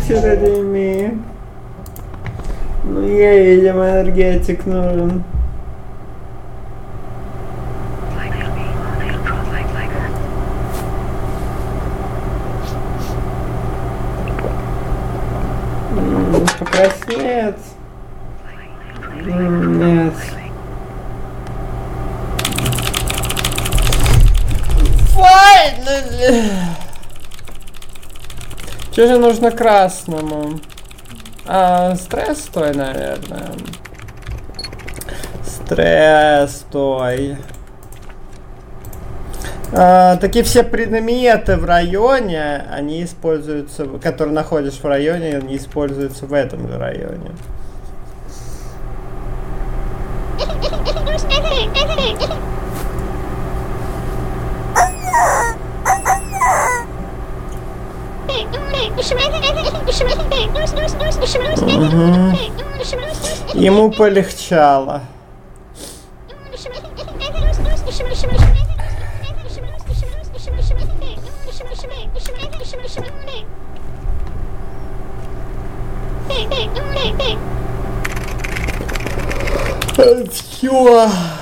Череми. Ну, ей, видимо, энергетик нужен. Покраснеет. Нет. Finally! Что же нужно красному? Стресс той, наверное. Стресс той. Такие все предметы в районе, они используются, которые находишь в районе, они используются в этом же районе. Ему полегчало. Все.